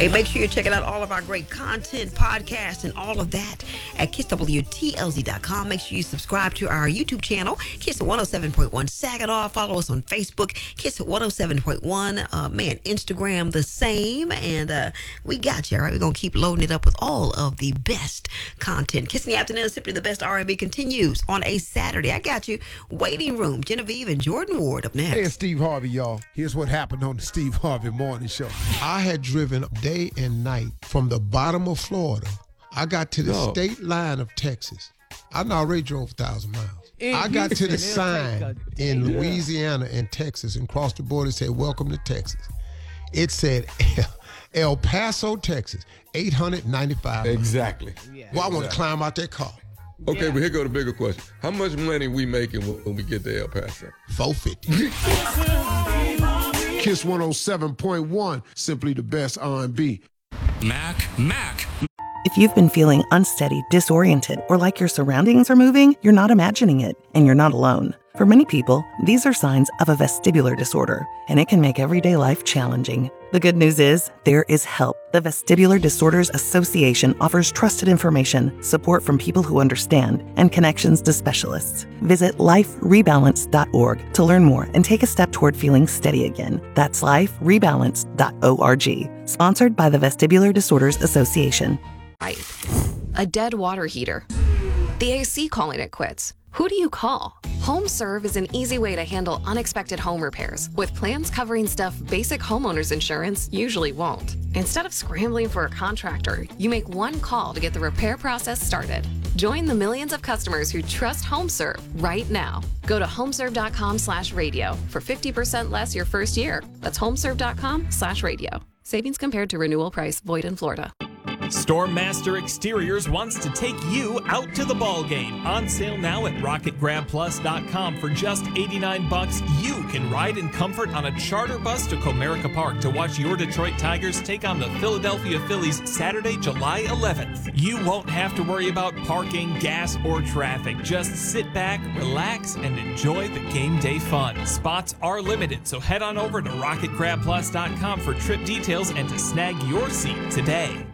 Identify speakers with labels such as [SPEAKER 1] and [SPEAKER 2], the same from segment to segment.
[SPEAKER 1] Hey, make sure you're checking out all of our great content, podcasts, and all of that at KissWTLZ.com. Make sure you subscribe to our YouTube channel, Kiss 107.1 Saginaw. Follow us on Facebook, Kiss 107.1. Instagram the same. And we got you, all right? We're going to keep loading it up with all of the best content. Kiss in the Afternoon, simply the best R&B continues on a Saturday. I got you. Waiting Room, Genevieve and Jordan Ward up next.
[SPEAKER 2] Hey, it's Steve Harvey, y'all. Here's what happened on the Steve Harvey Morning Show. I had driven day and night from the bottom of Florida. I got to the state line of Texas. I already drove 1,000 miles. I got to the sign in Louisiana and Texas and crossed the border and said, "Welcome to Texas." It said El Paso, Texas, 895 miles.
[SPEAKER 3] Exactly.
[SPEAKER 2] Well, I want to climb out that car.
[SPEAKER 3] Okay, but here go the bigger question. How much money we making when we get to El Paso?
[SPEAKER 2] $450. Kiss 107.1, simply the best R&B.
[SPEAKER 4] Mac.
[SPEAKER 5] If you've been feeling unsteady, disoriented, or like your surroundings are moving, you're not imagining it, and you're not alone. For many people, these are signs of a vestibular disorder, and it can make everyday life challenging. The good news is, there is help. The Vestibular Disorders Association offers trusted information, support from people who understand, and connections to specialists. Visit liferebalance.org to learn more and take a step toward feeling steady again. That's liferebalance.org. Sponsored by the Vestibular Disorders Association.
[SPEAKER 6] A dead water heater. The AC calling it quits. Who do you call? HomeServe is an easy way to handle unexpected home repairs with plans covering stuff basic homeowners insurance usually won't. Instead of scrambling for a contractor, you make one call to get the repair process started. Join the millions of customers who trust HomeServe right now. Go to homeserve.com/radio for 50% less your first year. That's homeserve.com/radio. Savings compared to renewal price, void in Florida.
[SPEAKER 4] Stormmaster Exteriors wants to take you out to the ball game. On sale now at RocketGrabPlus.com for just $89. You can ride in comfort on a charter bus to Comerica Park to watch your Detroit Tigers take on the Philadelphia Phillies Saturday, July 11th. You won't have to worry about parking, gas, or traffic. Just sit back, relax, and enjoy the game day fun. Spots are limited, so head on over to RocketGrabPlus.com for trip details and to snag your seat today.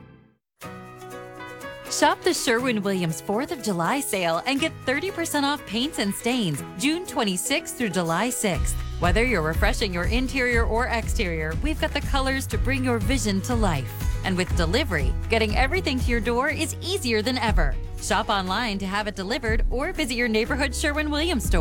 [SPEAKER 7] Shop the Sherwin-Williams 4th of July sale and get 30% off paints and stains June 26th through July 6th. Whether you're refreshing your interior or exterior, we've got the colors to bring your vision to life. And with delivery, getting everything to your door is easier than ever. Shop online to have it delivered or visit your neighborhood Sherwin-Williams store.